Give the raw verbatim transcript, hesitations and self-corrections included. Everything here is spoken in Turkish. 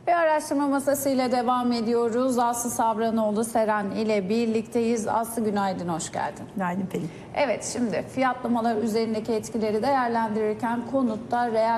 Bir araştırma masasıyla devam ediyoruz. Aslı Sabranoğlu Seren ile birlikteyiz. Aslı, günaydın, hoş geldin. Günaydın Pelin. Evet, şimdi fiyatlamalar üzerindeki etkileri değerlendirirken konutta reel